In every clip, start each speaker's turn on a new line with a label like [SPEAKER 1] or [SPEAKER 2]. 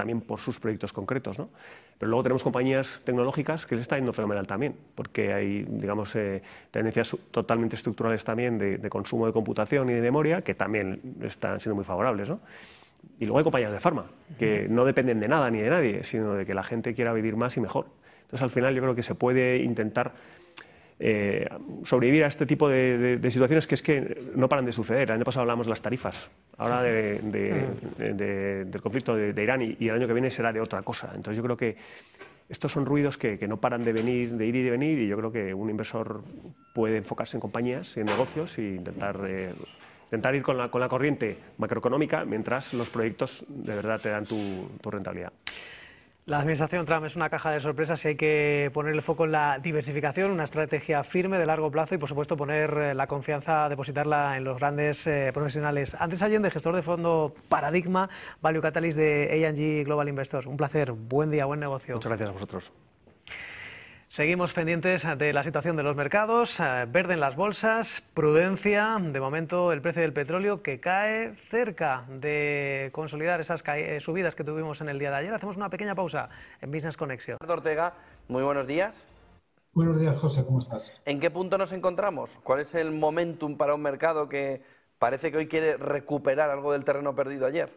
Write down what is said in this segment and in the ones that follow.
[SPEAKER 1] también por sus proyectos concretos, ¿no? Pero luego tenemos compañías tecnológicas que les está yendo fenomenal también, porque hay, digamos, tendencias totalmente estructurales también de consumo de computación y de memoria que también están siendo muy favorables, ¿no? Y luego hay compañías de farma que no dependen de nada ni de nadie, sino de que la gente quiera vivir más y mejor. Entonces, al final, yo creo que se puede intentar sobrevivir a este tipo de situaciones que es que no paran de suceder. El año pasado hablamos de las tarifas, ahora del conflicto de Irán y el año que viene será de otra cosa. Entonces, yo creo que estos son ruidos que no paran de venir, de ir y de venir, y yo creo que un inversor puede enfocarse en compañías y en negocios e intentar ir con la corriente macroeconómica mientras los proyectos de verdad te dan tu rentabilidad.
[SPEAKER 2] La administración Trump es una caja de sorpresas y hay que poner el foco en la diversificación, una estrategia firme de largo plazo y, por supuesto, poner la confianza, depositarla en los grandes profesionales. Andrés Allende, gestor de fondo Paradigma, Value Catalyst de A&G Global Investors. Un placer, buen día, buen negocio.
[SPEAKER 1] Muchas gracias a vosotros.
[SPEAKER 2] Seguimos pendientes de la situación de los mercados, verde en las bolsas, prudencia, de momento el precio del petróleo que cae cerca de consolidar esas subidas que tuvimos en el día de ayer. Hacemos una pequeña pausa en Business Connection.
[SPEAKER 3] Ortega, muy buenos días.
[SPEAKER 4] Buenos días, José, ¿cómo estás?
[SPEAKER 3] ¿En qué punto nos encontramos? ¿Cuál es el momentum para un mercado que parece que hoy quiere recuperar algo del terreno perdido ayer?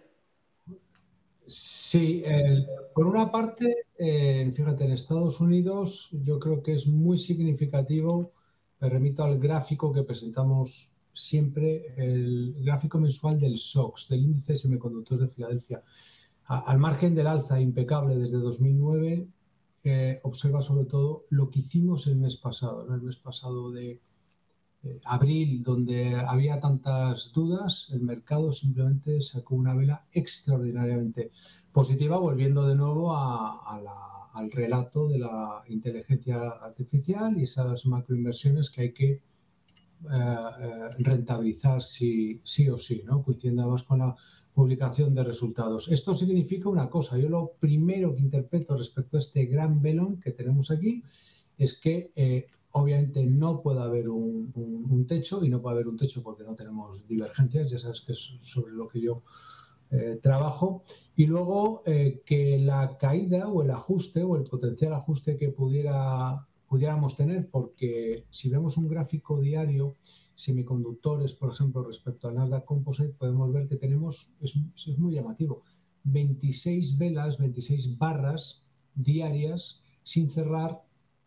[SPEAKER 4] Sí, por una parte, fíjate, en Estados Unidos yo creo que es muy significativo, me remito al gráfico que presentamos siempre, el gráfico mensual del SOX, del índice de semiconductores de Filadelfia. Al margen del alza impecable desde 2009, observa sobre todo lo que hicimos el mes pasado, ¿no? El mes pasado de abril, donde había tantas dudas, el mercado simplemente sacó una vela extraordinariamente positiva, volviendo de nuevo al relato de la inteligencia artificial y esas macroinversiones que hay que rentabilizar sí o sí, ¿no? Coincidiendo además con la publicación de resultados. Esto significa una cosa. Yo lo primero que interpreto respecto a este gran velón que tenemos aquí es que obviamente no puede haber un techo, y no puede haber un techo porque no tenemos divergencias, ya sabes que es sobre lo que yo trabajo, y luego que la caída o el ajuste o el potencial ajuste que pudiéramos tener, porque si vemos un gráfico diario, semiconductores, por ejemplo, respecto al Nasdaq Composite, podemos ver que tenemos, es muy llamativo, 26 velas, 26 barras diarias sin cerrar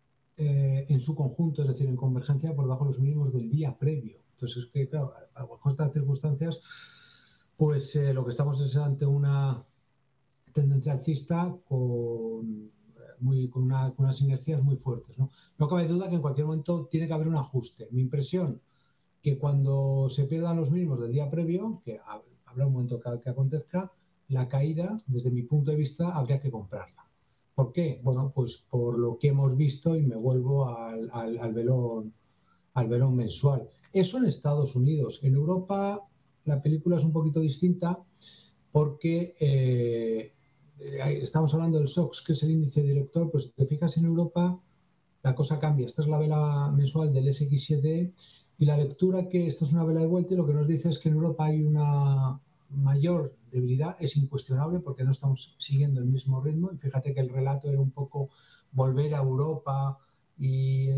[SPEAKER 4] en su conjunto, es decir, en convergencia por debajo de los mínimos del día previo. Entonces, es que, claro, bajo estas circunstancias, pues lo que estamos es ante una tendencia alcista con unas inercias muy fuertes, ¿no? No cabe duda que en cualquier momento tiene que haber un ajuste. Mi impresión que cuando se pierdan los mínimos del día previo, que habrá un momento que acontezca, la caída, desde mi punto de vista, habría que comprarla. ¿Por qué? Bueno, pues por lo que hemos visto, y me vuelvo al velón mensual. Eso en Estados Unidos. En Europa la película es un poquito distinta porque estamos hablando del SOX, que es el índice director, pues si te fijas en Europa la cosa cambia. Esta es la vela mensual del SX7 y la lectura que esto es una vela de vuelta y lo que nos dice es que en Europa hay una mayor debilidad, es incuestionable porque no estamos siguiendo el mismo ritmo, y fíjate que el relato era un poco volver a Europa y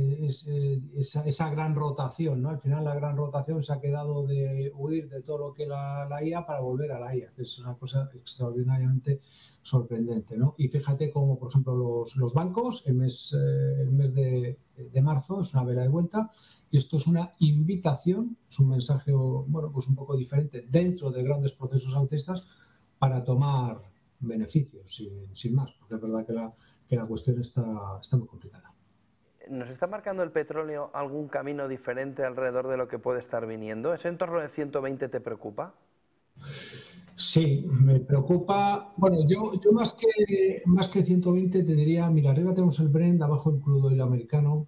[SPEAKER 4] esa gran rotación, ¿no? Al final la gran rotación se ha quedado de huir de todo lo que la IA para volver a la IA, que es una cosa extraordinariamente sorprendente, ¿no? Y fíjate como, por ejemplo, los bancos, el mes de marzo es una vela de vuelta, y esto es una invitación, es un mensaje, bueno, pues un poco diferente dentro de grandes procesos alcistas para tomar beneficios, sin más, porque es verdad que la cuestión está muy complicada.
[SPEAKER 3] ¿Nos está marcando el petróleo algún camino diferente alrededor de lo que puede estar viniendo? ¿Ese entorno de 120 te preocupa?
[SPEAKER 4] Sí, me preocupa. Bueno, yo más que 120 te diría, mira, arriba tenemos el Brent, abajo el crudo oil americano.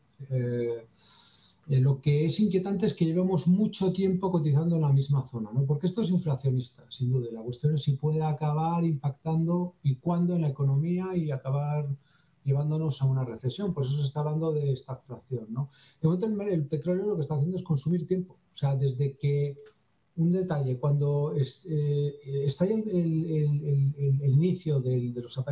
[SPEAKER 4] Lo que es inquietante es que llevamos mucho tiempo cotizando en la misma zona, ¿no? Porque esto es inflacionista, sin duda. La cuestión es si puede acabar impactando y cuándo en la economía y acabar llevándonos a una recesión. Por eso se está hablando de estagflación, ¿no? De momento el petróleo lo que está haciendo es consumir tiempo. O sea, desde que un detalle, cuando estalla el inicio de los ataques